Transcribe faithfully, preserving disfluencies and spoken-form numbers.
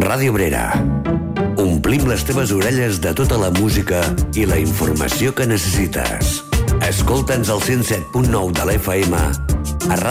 Ràdio Abrera. Omplim les teves orelles de tota la música i la informació que necessites. Escolta'ns al cent set punt nou de l'F M a